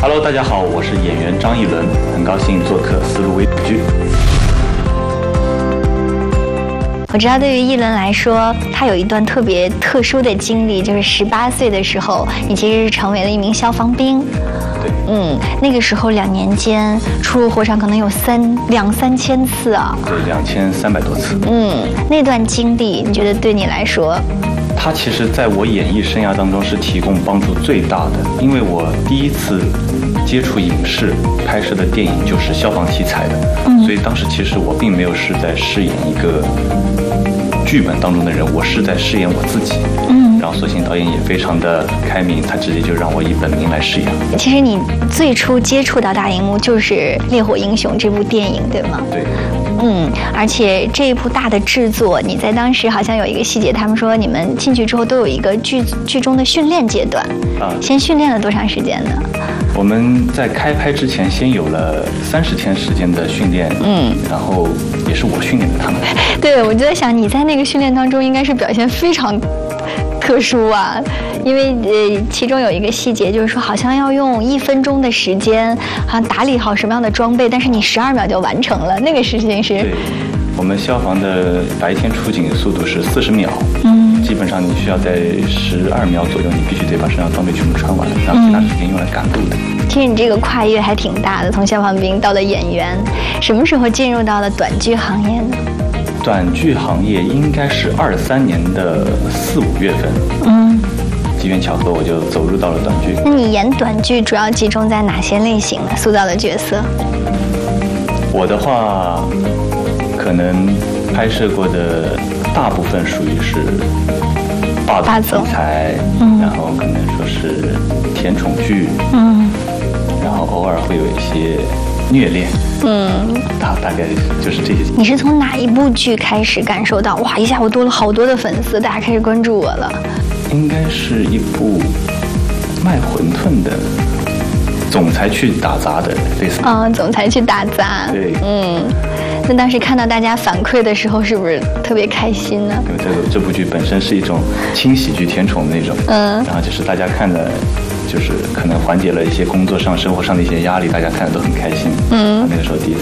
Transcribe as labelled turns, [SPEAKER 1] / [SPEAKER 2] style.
[SPEAKER 1] Hello， 大家好，我是演员张艺伦，很高兴做客丝路微舞剧。
[SPEAKER 2] 我知道对于艺伦来说，他有一段特别特殊的经历，就是18岁的时候，你其实是成为了一名消防兵。
[SPEAKER 1] 对，
[SPEAKER 2] 那个时候2年间出入火场可能有2、3千次啊。
[SPEAKER 1] 对，2300多次。
[SPEAKER 2] 那段经历，你觉得对你来说？
[SPEAKER 1] 它其实在我演艺生涯当中是提供帮助最大的，因为我第一次接触影视拍摄的电影就是消防题材的，所以当时其实我并没有是在饰演一个剧本当中的人，我是在饰演我自己。然后索性导演也非常的开明，他直接就让我以本名来饰演。
[SPEAKER 2] 其实你最初接触到大荧幕就是《烈火英雄》这部电影，对吗？
[SPEAKER 1] 对。
[SPEAKER 2] 而且这一部大的制作，你在当时好像有一个细节，他们说你们进去之后都有一个剧中的训练阶段。先训练了多长时间呢？
[SPEAKER 1] 我们在开拍之前先有了30天时间的训练，然后也是我训练的他们。
[SPEAKER 2] 对，我就在想你在那个训练当中应该是表现非常特殊啊，因为其中有一个细节就是说好像要用1分钟的时间，好像打理好什么样的装备，但是你12秒就完成了，那个事情是。
[SPEAKER 1] 对，我们消防的白天出警速度是40秒，基本上你需要在12秒左右，你必须得把身上装备全部穿完，然后其他时间用来赶路的。
[SPEAKER 2] 其实你这个跨越还挺大的，从消防兵到了演员，什么时候进入到了短剧行业呢？
[SPEAKER 1] 短剧行业应该是23年的4、5月份，机缘巧合我就走入到了短剧。
[SPEAKER 2] 那你演短剧主要集中在哪些类型呢？塑造的角色？
[SPEAKER 1] 我的话，可能拍摄过的大部分属于是霸总题材，然后可能说是甜宠剧，然后偶尔会有一些虐恋，大概就是这些。
[SPEAKER 2] 你是从哪一部剧开始感受到哇，一下我多了好多的粉丝，大家开始关注我了？
[SPEAKER 1] 应该是一部卖馄饨的总裁去打杂的，类似。
[SPEAKER 2] 总裁去打杂。
[SPEAKER 1] 对。
[SPEAKER 2] 那当时看到大家反馈的时候，是不是特别开心呢？
[SPEAKER 1] 因为这部剧本身是一种轻喜剧、甜宠的那种，然后就是大家看的，就是可能缓解了一些工作上、生活上的一些压力，大家看的都很开心。那个时候第一次